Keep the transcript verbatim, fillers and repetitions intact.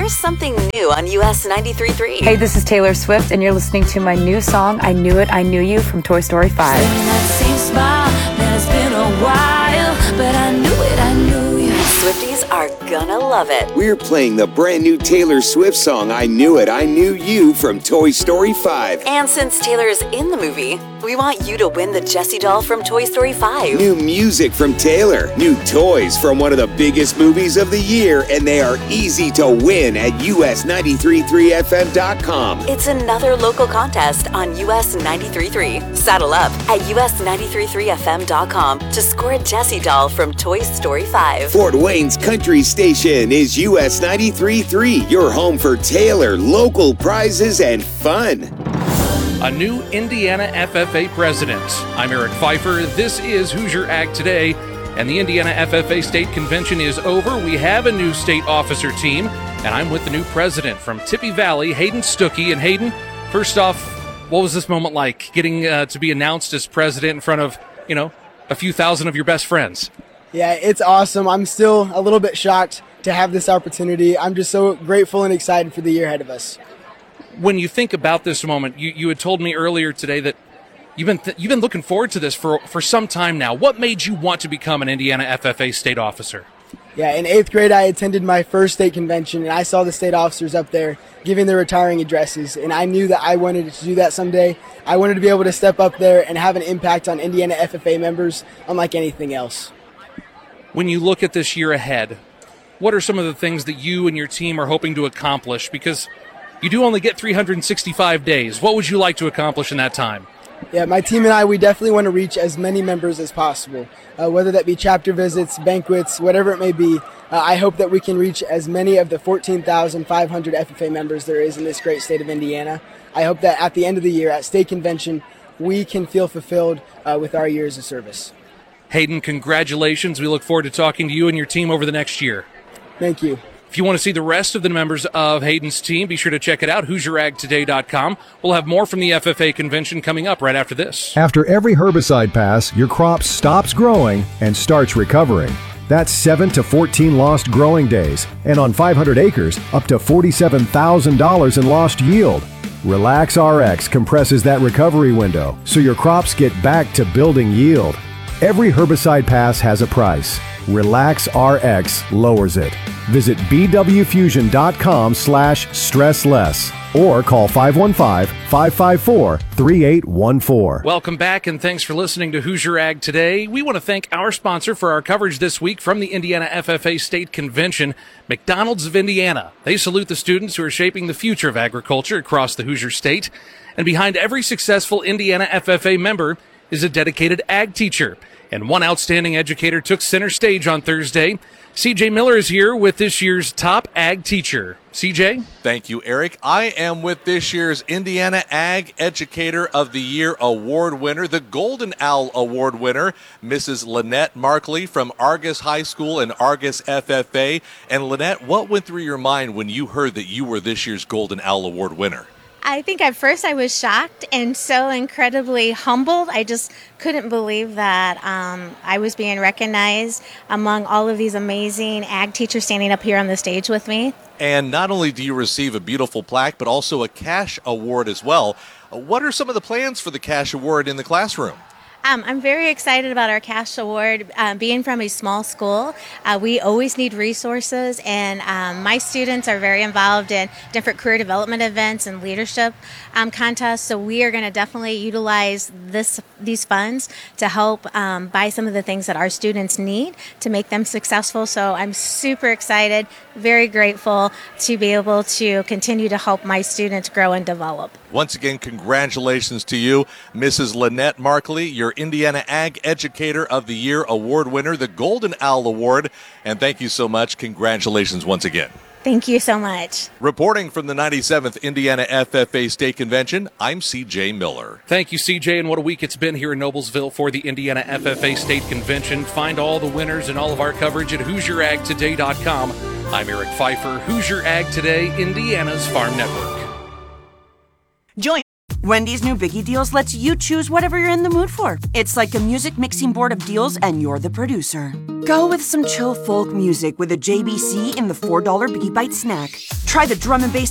here's something new on U S ninety-three point three. Hey, this is Taylor Swift, and you're listening to my new song, I Knew It, I Knew You, from Toy Story five. That same smile, man, it's been a while, but I knew it, I knew you. Swifties are gonna love it. We're playing the brand new Taylor Swift song, I Knew It, I Knew You, from Toy Story five. And since Taylor's in the movie, we want you to win the Jessie doll from Toy Story five. New music from Taylor, new toys from one of the biggest movies of the year, and they are easy to win at U S ninety-three point three F M dot com. It's another local contest on U S ninety-three point three. Saddle up at U S ninety-three point three F M dot com to score a Jessie doll from Toy Story five. Fort Wayne's country station is U S ninety-three point three, your home for Taylor, local prizes, and fun. A new Indiana F F A president. I'm Eric Pfeiffer. This is Hoosier Ag Today, and the Indiana F F A State Convention is over. We have a new state officer team, and I'm with the new president from Tippy Valley, Hayden Stuckey. And Hayden, first off, what was this moment like, getting uh, to be announced as president in front of, you know, a few thousand of your best friends? Yeah, it's awesome. I'm still a little bit shocked to have this opportunity. I'm just so grateful and excited for the year ahead of us. When you think about this moment, you, you had told me earlier today that you've been th- you've been looking forward to this for for some time now. What made you want to become an Indiana F F A state officer? Yeah, in eighth grade, I attended my first state convention, and I saw the state officers up there giving their retiring addresses, and I knew that I wanted to do that someday. I wanted to be able to step up there and have an impact on Indiana F F A members unlike anything else. When you look at this year ahead, what are some of the things that you and your team are hoping to accomplish? Because you do only get three hundred sixty-five days. What would you like to accomplish in that time? Yeah, my team and I, we definitely want to reach as many members as possible, uh, whether that be chapter visits, banquets, whatever it may be. Uh, I hope that we can reach as many of the fourteen thousand five hundred F F A members there is in this great state of Indiana. I hope that at the end of the year, at state convention, we can feel fulfilled uh, with our years of service. Hayden, congratulations. We look forward to talking to you and your team over the next year. Thank you. If you want to see the rest of the members of Hayden's team, be sure to check it out, Hoosier Ag Today dot com. We'll have more from the F F A convention coming up right after this. After every herbicide pass, your crop stops growing and starts recovering. That's seven to fourteen lost growing days, and on five hundred acres, up to forty-seven thousand dollars in lost yield. Relax R X compresses that recovery window so your crops get back to building yield. Every herbicide pass has a price. Relax R X lowers it. Visit b w fusion dot com slash stress less or call five one five, five five four, three eight one four. Welcome back, and thanks for listening to Hoosier Ag Today. We want to thank our sponsor for our coverage this week from the Indiana F F A State Convention, McDonald's of Indiana. They salute the students who are shaping the future of agriculture across the Hoosier State. And behind every successful Indiana F F A member is a dedicated ag teacher. And one outstanding educator took center stage on Thursday. C J Miller is here with this year's top ag teacher. C J? Thank you, Eric. I am with this year's Indiana Ag Educator of the Year Award winner, the Golden Owl Award winner, Missus Lynette Markley from Argus High School and Argus F F A. And Lynette, what went through your mind when you heard that you were this year's Golden Owl Award winner? I think at first I was shocked and so incredibly humbled. I just couldn't believe that um, I was being recognized among all of these amazing ag teachers standing up here on the stage with me. And not only do you receive a beautiful plaque, but also a cash award as well. What are some of the plans for the cash award in the classroom? Um, I'm very excited about our cash award. Um, being from a small school, uh, we always need resources, and um, my students are very involved in different career development events and leadership um, contests, so we are going to definitely utilize this these funds to help um, buy some of the things that our students need to make them successful. So I'm super excited, very grateful to be able to continue to help my students grow and develop. Once again, congratulations to you, Missus Lynette Markley, your Indiana Ag Educator of the Year Award winner, the Golden Owl Award. And thank you so much. Congratulations once again. Thank you so much. Reporting from the ninety-seventh Indiana F F A State Convention, I'm C J Miller. Thank you, C J, and what a week it's been here in Noblesville for the Indiana F F A State Convention. Find all the winners and all of our coverage at Hoosier Ag Today dot com. I'm Eric Pfeiffer, Hoosier Ag Today, Indiana's Farm Network. Join Wendy's new Biggie Deals lets you choose whatever you're in the mood for. It's like a music mixing board of deals, and you're the producer. Go with some chill folk music with a J B C in the four dollar Biggie Bite snack. Try the drum and bass